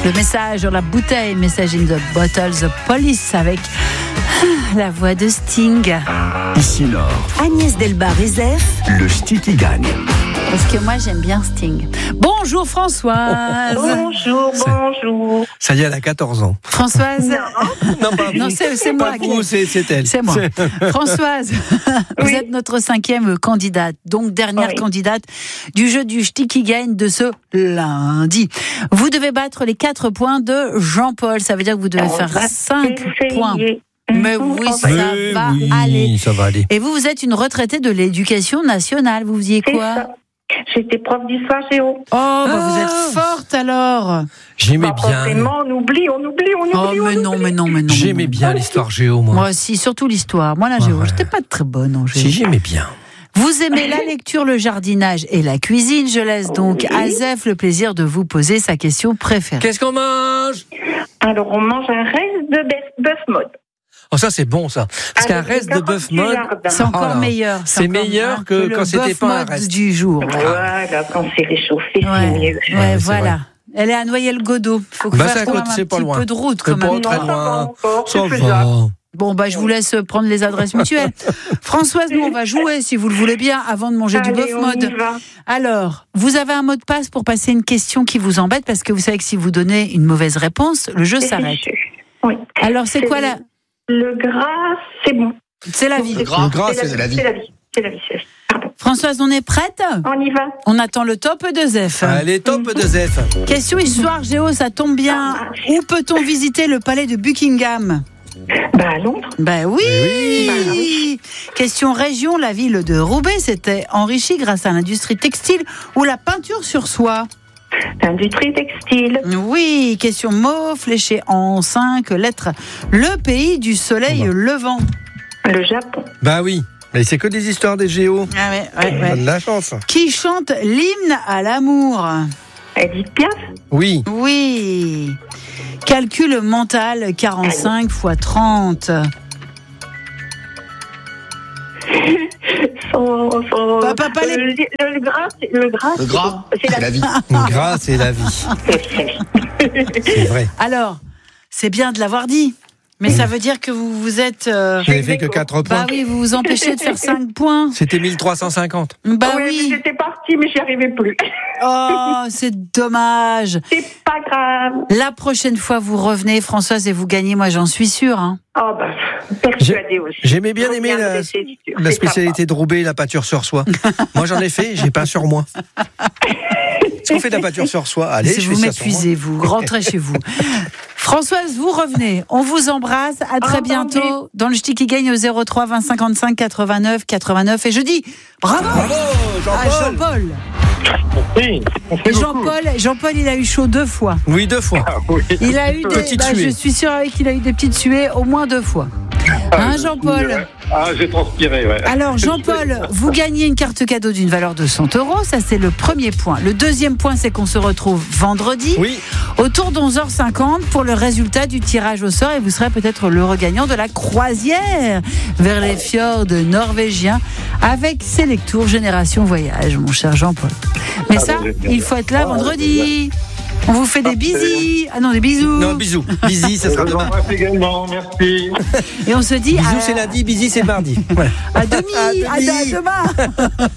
Le message dans la bouteille, message in the bottle, The Police avec la voix de Sting. Ici Laure. Agnès Delbar-Rézef. Le Sticky gagne. Parce que moi j'aime bien Sting. Bonjour Françoise. Bonjour. Ça y est, elle a 14 ans. Françoise. Non, pas vous. Non, c'est moi. Pas vous, c'est elle. C'est moi. Françoise, vous êtes notre 5e candidate, donc dernière candidate du jeu du Sticky Gagne de ce lundi. Vous devez battre les 4 points de Jean-Paul. Ça veut dire que vous devez faire 5 points. Mais oui, ça va aller. Ça va aller. Et vous êtes une retraitée de l'éducation nationale. Vous faisiez quoi ? J'étais prof d'histoire géo. Oh, vous êtes forte alors. J'aimais bien. Forcément, on oublie. Oh, mais non. J'aimais bien l'histoire géo, moi. Moi aussi, surtout l'histoire. Moi, la géo, j'étais pas très bonne en géo. Si, j'aimais bien. Vous aimez la lecture, le jardinage et la cuisine. Je laisse donc à Zef le plaisir de vous poser sa question préférée. Qu'est-ce qu'on mange ? Alors, on mange un reste de bœuf mode. Oh, ça, c'est bon, ça. Parce qu'un reste de bœuf mode, c'est encore meilleur. C'est meilleur que quand c'était pas un reste. Du jour. Voilà, quand c'est réchauffé, c'est mieux. Ouais, voilà. Elle est à Noyelles-Godeau. Faut que faire quand même un petit peu de route, quand même. Pas très loin. Ça va. Bon, je vous laisse prendre les adresses mutuelles. Françoise, nous, on va jouer, si vous le voulez bien, avant de manger du bœuf mode. Alors, vous avez un mot de passe pour passer une question qui vous embête, parce que vous savez que si vous donnez une mauvaise réponse, le jeu s'arrête. Oui. Alors, c'est quoi la... Le gras, c'est bon. C'est la vie. Le gras, c'est la vie. C'est la vie. Pardon. Françoise, on est prête ? On y va. On attend le top de Zef. Allez, top de Zef. Question histoire géo, ça tombe bien. Où peut-on visiter le palais de Buckingham ? À Londres. Oui. Question région, la ville de Roubaix s'était enrichie grâce à l'industrie textile ou la peinture sur soie ? L'industrie textile. Oui. Question mot, fléché en 5 lettres. Le pays du soleil levant. Le Japon. Oui. Mais c'est que des histoires des géos. Ah ouais. On a de la chance. Qui chante l'hymne à l'amour ? Edith Piaf. Oui. Calcul mental 45 x 30. Le gras, c'est la vie. Le gras, c'est la vie. C'est vrai. Alors, c'est bien de l'avoir dit. Mais ça veut dire que vous êtes... Je n'ai fait que 4 points. Oui, vous vous empêchez de faire 5 points. C'était 1350. Oui. J'étais partie, mais j'y arrivais plus. Oh, c'est dommage. C'est pas grave. La prochaine fois, vous revenez, Françoise, et vous gagnez, moi j'en suis sûre. Hein. Persuadée aussi. J'aimais bien aimer la spécialité de Roubaix, la pâture sur soie. Moi j'en ai fait, j'ai pas sur moi. Est-ce qu'on fait de la pâture sur soie ? Allez, je fais ça sur moi. Vous m'épuisez, vous. Rentrez chez vous. Françoise, vous revenez. On vous embrasse. À très bientôt dans le Sticky Gagne au 03 20 55 89 89. Et je dis bravo Jean-Paul. Oui, et Jean-Paul, il a eu chaud 2 fois. Oui, 2 fois. Il a eu je suis sûre qu'il a eu des petites suées au moins 2 fois. Jean-Paul ? J'ai transpiré, ouais. Alors, Jean-Paul, vous gagnez une carte cadeau d'une valeur de 100 €. Ça, c'est le premier point. Le deuxième point, c'est qu'on se retrouve vendredi, autour de 11h50, pour le résultat du tirage au sort. Et vous serez peut-être le regagnant de la croisière vers les fjords norvégiens avec Selectour Génération Voyage, mon cher Jean-Paul. Mais il faut être là vendredi. On vous fait des bisous. Ah non, des bisous. Non, bisous. Bisous, ça sera demain. Également, merci. Et on se dit... Bisous, c'est lundi, bisous, c'est mardi. Voilà. À demain.